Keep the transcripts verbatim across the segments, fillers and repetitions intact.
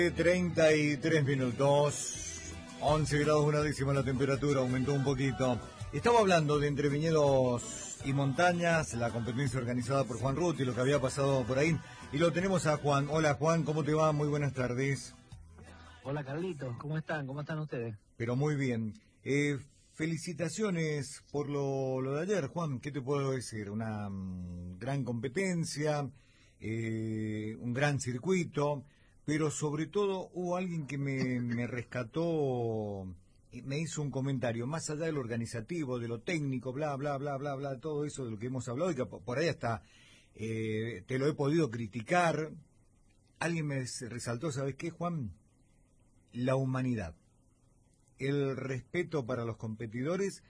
treinta y tres minutos, once grados una décima la temperatura, aumentó un poquito. Estaba hablando de Entre Viñedos y Montañas, la competencia organizada por Juan Ruti, lo que había pasado por ahí. Y lo tenemos a Juan. Hola Juan, ¿cómo te va? Muy buenas tardes. Hola Carlitos, ¿cómo están? ¿Cómo están ustedes? Pero muy bien. Eh, felicitaciones por lo, lo de ayer, Juan. ¿Qué te puedo decir? Una um, gran competencia, eh, un gran circuito. Pero sobre todo hubo alguien que me, me rescató, y me hizo un comentario, más allá de lo organizativo, de lo técnico, bla, bla, bla, bla, bla, todo eso de lo que hemos hablado, y que por ahí hasta eh, te lo he podido criticar. Alguien me resaltó, ¿sabes qué, Juan? La humanidad, el respeto para los competidores,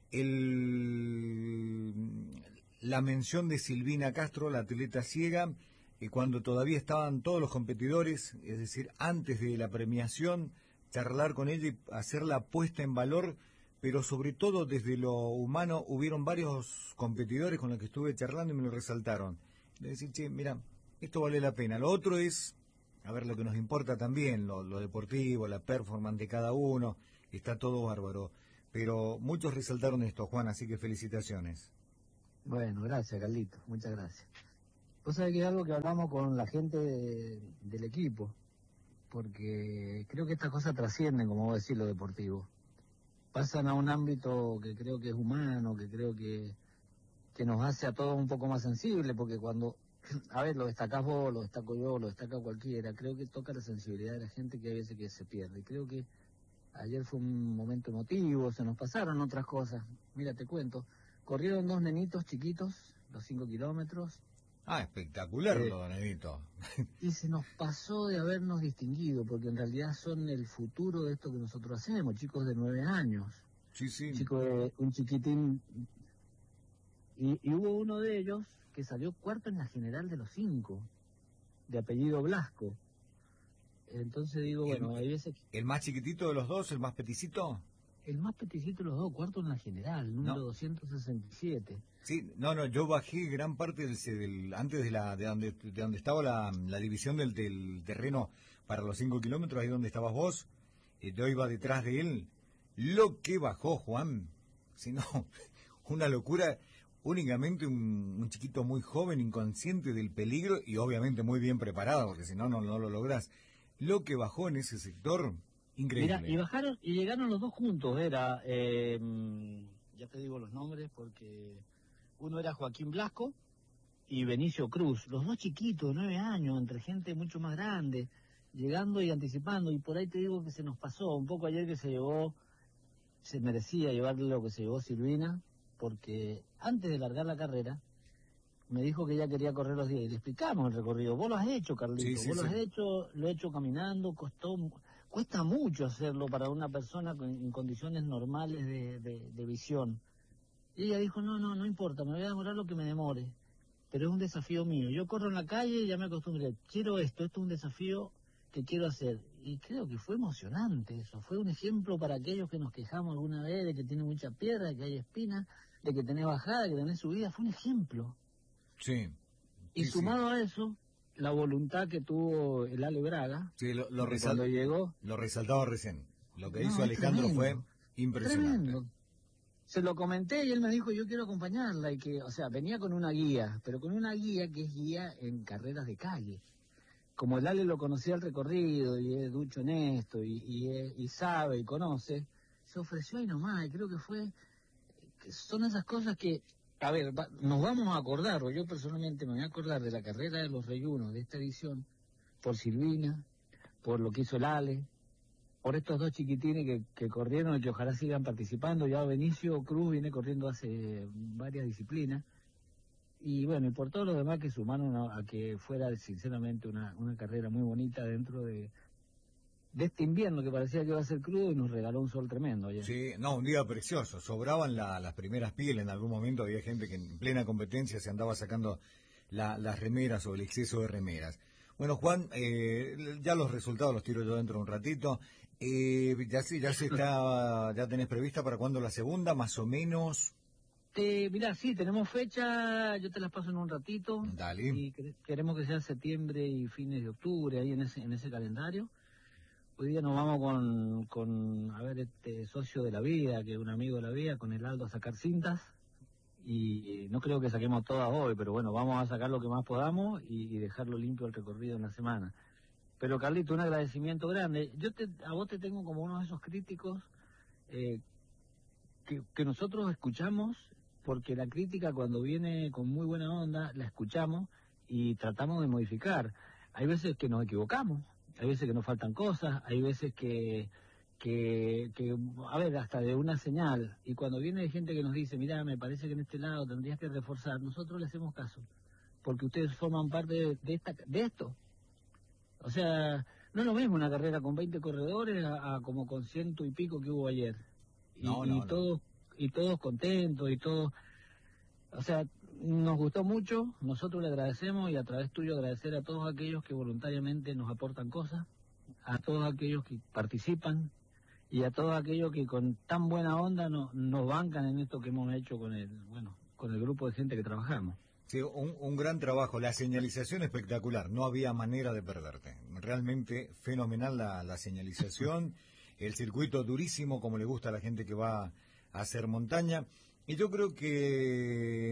el, la mención de Silvina Castro, la atleta ciega, que cuando todavía estaban todos los competidores, es decir, antes de la premiación, charlar con ella y hacer la puesta en valor, pero sobre todo desde lo humano, hubieron varios competidores con los que estuve charlando y me lo resaltaron. De decir, che, mira, esto vale la pena. Lo otro es, a ver, lo que nos importa también, lo, lo deportivo, la performance de cada uno, está todo bárbaro. Pero muchos resaltaron esto, Juan, así que felicitaciones. Bueno, gracias Carlitos, muchas gracias. Vos sabés que es algo que hablamos con la gente de, del equipo, porque creo que estas cosas trascienden, como vos decís, lo deportivo. Pasan a un ámbito que creo que es humano, que creo que, que nos hace a todos un poco más sensibles, porque cuando, a ver, lo destacás vos, lo destaco yo, lo destaca cualquiera, creo que toca la sensibilidad de la gente que a veces que se pierde. Y creo que ayer fue un momento emotivo, se nos pasaron otras cosas. Mira, te cuento, corrieron dos nenitos chiquitos, los cinco kilómetros, Ah, espectacular, Eh, lo Nenito. y se nos pasó de habernos distinguido, porque en realidad son el futuro de esto que nosotros hacemos, chicos de nueve años, Sí, sí. un chico de, un chiquitín, y, y hubo uno de ellos que salió cuarto en la general de los cinco, de apellido Blasco. Entonces digo, bueno, hay El, veces que el más chiquitito de los dos, el más peticito. el más peticito de los dos, cuarto en la general, número No. doscientos sesenta y siete. Sí, no, no, yo bajé gran parte del, del antes de la de donde de donde estaba la, la división del, del terreno para los cinco kilómetros, ahí donde estabas vos, eh, yo iba detrás de él. Lo que bajó, Juan, si no, una locura, únicamente un, un chiquito muy joven, inconsciente del peligro y obviamente muy bien preparado, porque si no, no, no lo lográs. Lo que bajó en ese sector, Mira, y increíble. bajaron, y llegaron los dos juntos, era, eh, ya te digo los nombres porque uno era Joaquín Blasco y Benicio Cruz, los dos chiquitos, nueve años, entre gente mucho más grande, llegando y anticipando, y por ahí te digo que se nos pasó, un poco ayer que se llevó, se merecía llevarle lo que se llevó Silvina, porque antes de largar la carrera, me dijo que ella quería correr los diez, y le explicamos el recorrido, vos lo has hecho, Sí, Carlito, sí, vos lo has sí. hecho, lo he hecho caminando, costó, cuesta mucho hacerlo para una persona con, en condiciones normales de, de, de visión. Y ella dijo, no, no, no importa, me voy a demorar lo que me demore, pero es un desafío mío. Yo corro en la calle y ya me acostumbré. Quiero esto, esto es un desafío que quiero hacer. Y creo que fue emocionante eso. Fue un ejemplo para aquellos que nos quejamos alguna vez de que tiene mucha piedra, de que hay espinas, de que tenés bajada, de que tenés subida. Fue un ejemplo. Sí, Y sí, sí. sumado a eso, la voluntad que tuvo el Ale Braga, Sí, lo, lo, porque cuando resal- llegó, lo resaltaba recién. Lo que hizo no, es Alejandro fue tremendo, impresionante. tremendo. Se lo comenté y él me dijo, yo quiero acompañarla, y que, o sea, venía con una guía, pero con una guía que es guía en carreras de calle. Como el Ale lo conocía el recorrido, y es ducho en esto, y, y, es- y sabe y conoce, se ofreció ahí nomás, y creo que fue, que son esas cosas que, a ver, va- nos vamos a acordar, o yo personalmente me voy a acordar de la carrera de los reyunos de esta edición, por Silvina, por lo que hizo el Ale, por estos dos chiquitines que, que corrieron y que ojalá sigan participando. Ya Benicio Cruz viene corriendo hace varias disciplinas. Y bueno, y por todos los demás que sumaron a, a que fuera sinceramente una, una carrera muy bonita dentro de, de este invierno que parecía que iba a ser crudo y nos regaló un sol tremendo ayer. Sí, no, un día precioso. Sobraban la- las primeras pieles. En algún momento había gente que en plena competencia se andaba sacando la- las remeras o el exceso de remeras. Bueno, Juan, eh, ya los resultados los tiro yo dentro de un ratito. Eh, ya sí, ya se está, ya tenés prevista para cuándo la segunda, más o menos. Eh, mirá, sí, tenemos fecha, yo te las paso en un ratito, Dale. y quere- queremos que sea septiembre y fines de octubre, ahí en ese, en ese calendario. hoy día nos vamos con, con, a ver, este socio de la vida, que es un amigo de la vida, con el Aldo a sacar cintas. Y no creo que saquemos todas hoy, pero bueno, vamos a sacar lo que más podamos y, y dejarlo limpio el recorrido en la semana. Pero Carlito, un agradecimiento grande. Yo te, a vos te tengo como uno de esos críticos eh, que, que nosotros escuchamos, porque la crítica cuando viene con muy buena onda, la escuchamos y tratamos de modificar. Hay veces que nos equivocamos, hay veces que nos faltan cosas, hay veces que... Que, que, a ver, hasta de una señal, y cuando viene gente que nos dice, mira, me parece que en este lado tendrías que reforzar, nosotros le hacemos caso, porque ustedes forman parte de, de, esta, de esto. O sea, no es lo mismo una carrera con veinte corredores a, a como con ciento y pico que hubo ayer. Y, No, no, y no. todos, y todos contentos, y todos, o sea, nos gustó mucho, nosotros le agradecemos, y a través tuyo agradecer a todos aquellos que voluntariamente nos aportan cosas, a todos aquellos que participan, y a todos aquellos que con tan buena onda nos, nos bancan en esto que hemos hecho con el, bueno, con el grupo de gente que trabajamos. Sí, un, un gran trabajo, la señalización espectacular, no había manera de perderte. Realmente fenomenal la, la señalización, el circuito durísimo como le gusta a la gente que va a hacer montaña. Y yo creo que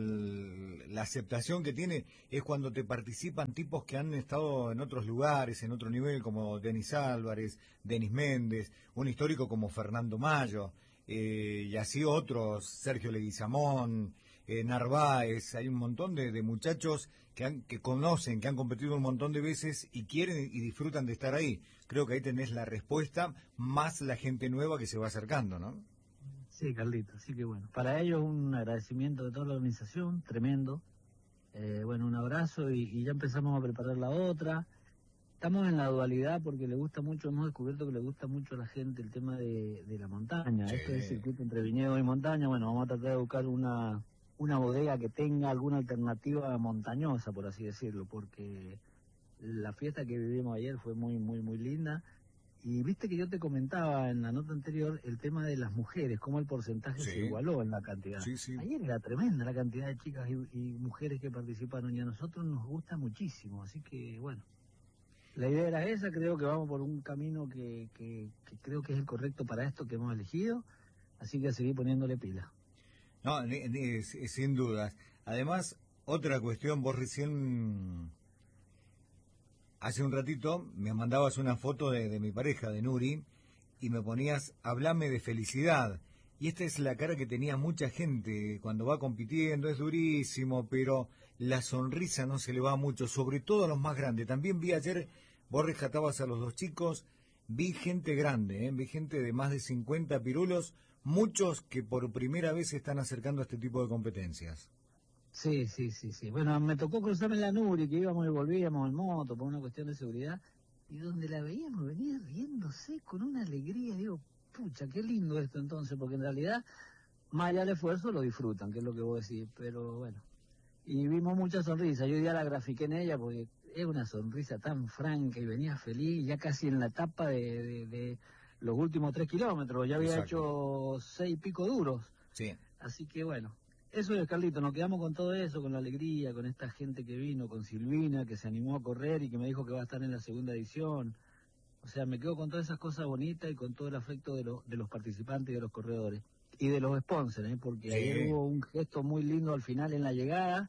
el, la aceptación que tiene es cuando te participan tipos que han estado en otros lugares, en otro nivel, como Denis Álvarez, Denis Méndez, un histórico como Fernando Mayo, eh, y así otros, Sergio Leguizamón, eh, Narváez. Hay un montón de, de muchachos que, han, que conocen, que han competido un montón de veces y quieren y disfrutan de estar ahí. Creo que ahí tenés la respuesta, más la gente nueva que se va acercando, ¿no? Sí, Carlito, así que bueno, para ellos un agradecimiento de toda la organización, tremendo. Eh, bueno, un abrazo y, y ya empezamos a preparar la otra. Estamos en la dualidad porque le gusta mucho, hemos descubierto que le gusta mucho a la gente el tema de, de la montaña. Sí. Esto es circuito entre viñedo y montaña. Bueno, vamos a tratar de buscar una, una bodega que tenga alguna alternativa montañosa, por así decirlo, porque la fiesta que vivimos ayer fue muy, muy, muy linda. Y viste que yo te comentaba en la nota anterior el tema de las mujeres, cómo el porcentaje Sí. se igualó en la cantidad. Sí, sí. Ayer era tremenda la cantidad de chicas y, y mujeres que participaron, y a nosotros nos gusta muchísimo. Así que, bueno, la idea era esa. Creo que vamos por un camino que, que, que creo que es el correcto para esto que hemos elegido. Así que a seguir poniéndole pila. No, ni- ni- sin dudas. Además, otra cuestión, vos recién... Hace un ratito me mandabas una foto de, de mi pareja, de Nuri, y me ponías, hablame de felicidad. Y esta es la cara que tenía mucha gente cuando va compitiendo, es durísimo, pero la sonrisa no se le va mucho, sobre todo a los más grandes. También vi ayer, vos rescatabas a los dos chicos, vi gente grande, ¿eh? Vi gente de más de cincuenta pirulos, muchos que por primera vez se están acercando a este tipo de competencias. Sí, sí, sí, sí. Bueno, me tocó cruzarme en la Nuri, que íbamos y volvíamos en moto por una cuestión de seguridad, y donde la veíamos venía riéndose con una alegría. Digo, pucha, qué lindo esto entonces, porque en realidad, más allá del esfuerzo, lo disfrutan, que es lo que vos decís, pero bueno. Y vimos mucha sonrisa, yo ya la grafiqué en ella, porque es una sonrisa tan franca y venía feliz, ya casi en la etapa de, de, de los últimos tres kilómetros, ya había Exacto. hecho seis y pico duros. Sí. Así que bueno. Eso es, Carlito, nos quedamos con todo eso, con la alegría, con esta gente que vino, con Silvina, que se animó a correr y que me dijo que va a estar en la segunda edición. O sea, me quedo con todas esas cosas bonitas y con todo el afecto de, los de los participantes y de los corredores. Y de los sponsors, ¿eh? Porque Sí. ayer hubo un gesto muy lindo al final en la llegada,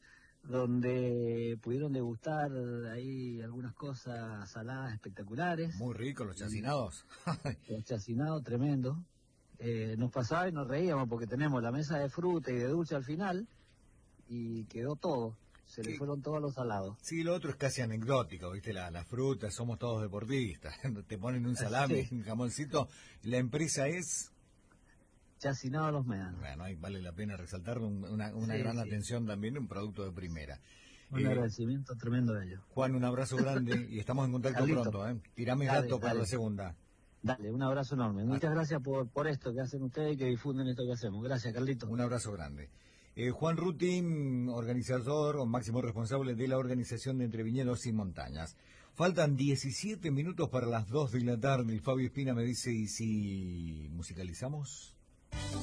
donde pudieron degustar ahí algunas cosas saladas espectaculares. Muy ricos los chacinados. Los chacinados, tremendo. Eh, nos pasaba y nos reíamos porque tenemos la mesa de fruta y de dulce al final y quedó todo, se le fueron todos los salados. Sí, lo otro es casi anecdótico, ¿viste? La, la fruta, somos todos deportistas, te ponen un salami, Sí. un jamoncito, la empresa es... Chacinados los Médanos. Bueno, ahí vale la pena resaltar un- una, una Sí, gran sí. atención también, un producto de primera. Un Eh, agradecimiento tremendo de ellos. Juan, un abrazo grande y estamos en contacto Carlito. pronto, ¿eh? Tirame Dale, datos para dale. la segunda. Dale, un abrazo enorme. Muchas gracias por, por esto que hacen ustedes y que difunden esto que hacemos. Gracias, Carlito. Un abrazo grande. Eh, Juan Rutin, organizador o máximo responsable de la organización de Entre Viñedos y Montañas. Faltan diecisiete minutos para las dos de la tarde y Fabio Espina me dice, ¿y si musicalizamos?